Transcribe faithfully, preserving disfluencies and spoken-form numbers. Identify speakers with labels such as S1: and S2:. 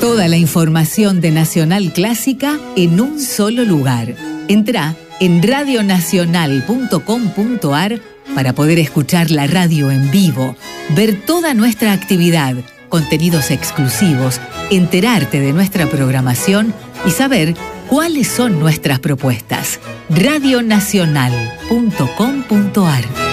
S1: Toda la información de Nacional Clásica en un solo lugar. Entrá en radio nacional punto com punto a r para poder escuchar la radio en vivo, ver toda nuestra actividad, contenidos exclusivos, enterarte de nuestra programación y saber cuáles son nuestras propuestas. radio nacional punto com punto a r